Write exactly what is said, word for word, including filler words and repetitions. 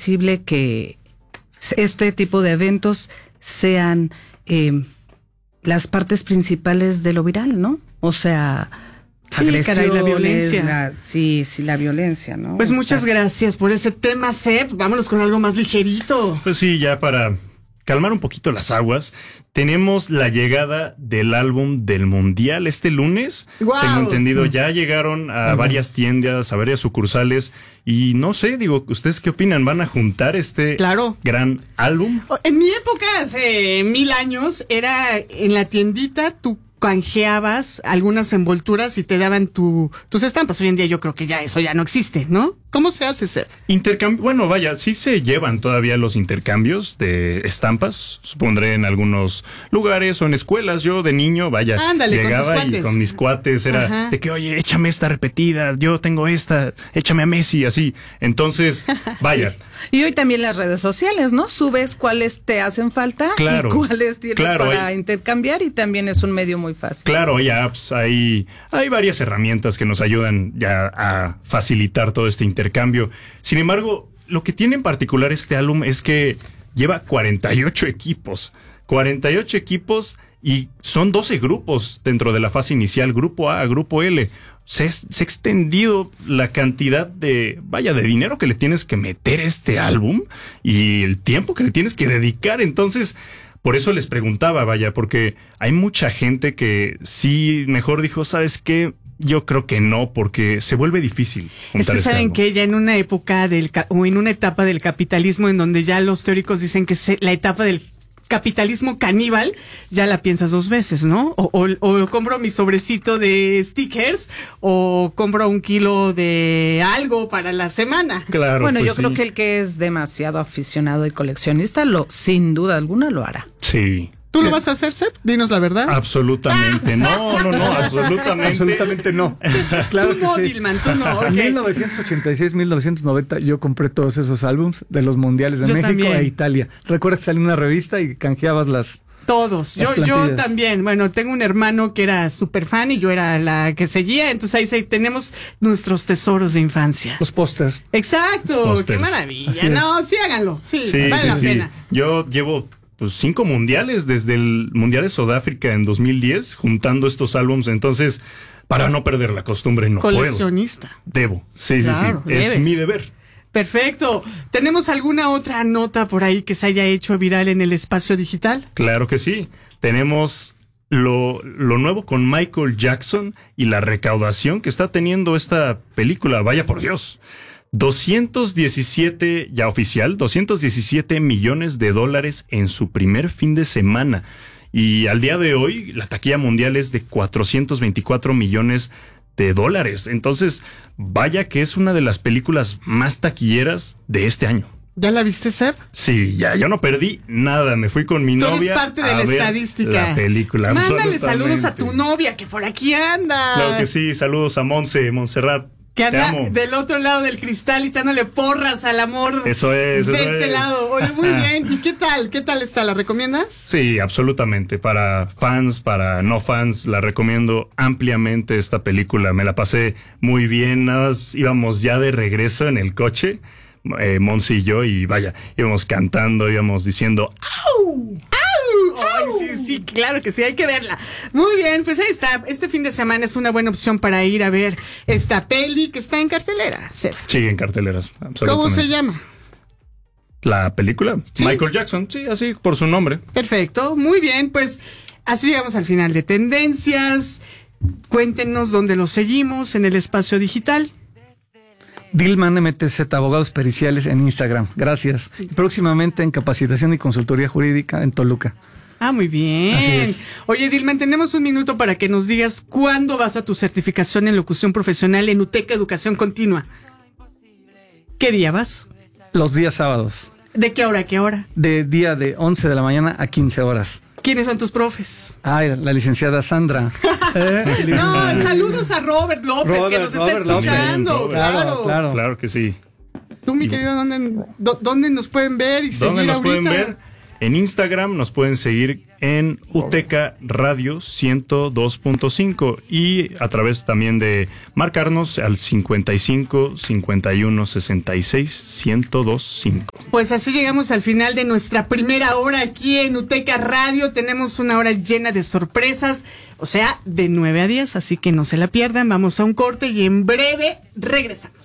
inadmisible que este tipo de eventos sean eh, las partes principales de lo viral, ¿no? O sea, sí, caray, la violencia. La, sí, sí, la violencia, ¿no? Pues o muchas sea, gracias por ese tema, Sep. Vámonos con algo más ligerito. Pues sí, ya para calmar un poquito las aguas, tenemos la llegada del álbum del Mundial este lunes. ¡Guau! Tengo entendido, ya llegaron a Uh-huh. varias tiendas, a varias sucursales. Y no sé, digo, ¿ustedes qué opinan? ¿Van a juntar este Claro. gran álbum? En mi época, hace mil años, era en la tiendita, tú canjeabas algunas envolturas y te daban tu, tus estampas. Hoy en día yo creo que ya eso ya no existe, ¿no? ¿Cómo se hace, Sep? Intercambio, bueno, vaya, sí se llevan todavía los intercambios de estampas, supondré en algunos lugares o en escuelas. Yo de niño, vaya, Ándale, con llegaba tus y cuates. con mis cuates era Ajá. de que, oye, échame esta repetida, yo tengo esta, échame a Messi, así. Entonces, vaya. Y hoy también las redes sociales, ¿no? Subes cuáles te hacen falta Claro, y cuáles tienes claro, para hay- intercambiar, y también es un medio muy fácil. Claro, hay apps, hay, hay varias herramientas que nos ayudan ya a facilitar todo este intercambio. Sin embargo, lo que tiene en particular este álbum es que lleva cuarenta y ocho equipos. cuarenta y ocho equipos y son doce grupos dentro de la fase inicial, grupo A, grupo L. Se, es- se ha extendido la cantidad de, vaya, de dinero que le tienes que meter a este álbum y el tiempo que le tienes que dedicar. Entonces, por eso les preguntaba, vaya, porque hay mucha gente que sí, mejor dijo, ¿sabes qué? Yo creo que no, porque se vuelve difícil Es juntar que este saben álbum. que ya en una época del ca- o en una etapa del capitalismo en donde ya los teóricos dicen que se- la etapa del capitalismo caníbal, ya la piensas dos veces, ¿no? O, o, o compro mi sobrecito de stickers o compro un kilo de algo para la semana. Claro, Bueno, pues yo creo sí. que el que es demasiado aficionado y coleccionista, lo sin duda alguna lo hará. Sí. ¿Tú lo vas a hacer, Sep? Dinos la verdad. Absolutamente. No, no, no, absolutamente. Absolutamente no. Claro Tú que no, sí. Dilman, tú no. ok. En mil novecientos ochenta y seis, mil novecientos noventa yo compré todos esos álbums de los mundiales de Yo México también. e Italia. Recuerda que salía una revista y canjeabas las... Todos. Yo, Las yo plantillas. también. Bueno, tengo un hermano que era súper fan y yo era la que seguía. Entonces ahí sí tenemos nuestros tesoros de infancia. Los pósters. Exacto. Los pósters. Qué maravilla. Así es. No, sí háganlo. Sí, Sí, vale sí, la sí. pena. Yo llevo pues cinco mundiales desde el Mundial de Sudáfrica en dos mil diez juntando estos álbums, entonces para no perder la costumbre no puedo. Coleccionista. Debo. Sí, Claro, sí, sí. Es debes. mi deber. Perfecto. ¿Tenemos alguna otra nota por ahí que se haya hecho viral en el espacio digital? Claro que sí. Tenemos lo, lo nuevo con Michael Jackson y la recaudación que está teniendo esta película. Vaya por Dios. doscientos diecisiete, ya oficial, doscientos diecisiete millones de dólares en su primer fin de semana. Y al día de hoy, la taquilla mundial es de cuatrocientos veinticuatro millones de dólares. Entonces, vaya que es una de las películas más taquilleras de este año. ¿Ya la viste, Seb? Sí, ya, yo no perdí nada. Me fui con mi Tú novia eres parte de a la ver estadística. la película. Mándale saludos a tu absolutamente. novia que por aquí anda. Claro que sí. Saludos a Monse, Montserrat. Que Te anda amo. del otro lado del cristal echándole porras al amor. Eso es, De eso este es. lado. Oye, muy bien. ¿Y qué tal? ¿Qué tal está? ¿La recomiendas? Sí, absolutamente. Para fans, para no fans, la recomiendo ampliamente esta película. Me la pasé muy bien. Nada más íbamos ya de regreso en el coche, eh, Monse y yo, y vaya, íbamos cantando, íbamos diciendo ¡Au! Ay, sí, sí, claro que sí, hay que verla. Muy bien, pues ahí está. Este fin de semana es una buena opción para ir a ver esta peli que está en cartelera. Sef. sí, en carteleras. Absolutamente. ¿Cómo se llama? ¿La película? Sí. Michael Jackson, sí, así, por su nombre. Perfecto, muy bien, pues así llegamos al final de Tendencias. Cuéntenos dónde los seguimos en el espacio digital. Dilman M T Z, abogados periciales en Instagram. Gracias. Y próximamente en capacitación y consultoría jurídica en Toluca. Ah, muy bien. Así es. Oye, Dilman, tenemos un minuto para que nos digas cuándo vas a tu certificación en locución profesional en UTECA Educación Continua. ¿Qué día vas? Los días sábados. ¿De qué hora a qué hora? De día de once de la mañana a quince horas. ¿Quiénes son tus profes? Ay, la licenciada Sandra. ¿Eh? No, saludos a Robert López, que Robert, nos está Robert López. escuchando. Robert. Claro, Claro, claro. Claro que sí. Tú, mi Y- querido, ¿dónde, dó- ¿dónde nos pueden ver y ¿Dónde seguir nos ahorita? pueden ver? En Instagram nos pueden seguir en Uteca Radio ciento dos punto cinco y a través también de marcarnos al cincuenta y cinco, cincuenta y uno, sesenta y seis, ciento dos punto cinco. Pues así llegamos al final de nuestra primera hora aquí en Uteca Radio. Tenemos una hora llena de sorpresas, o sea, de nueve a diez, así que no se la pierdan. Vamos a un corte y en breve regresamos.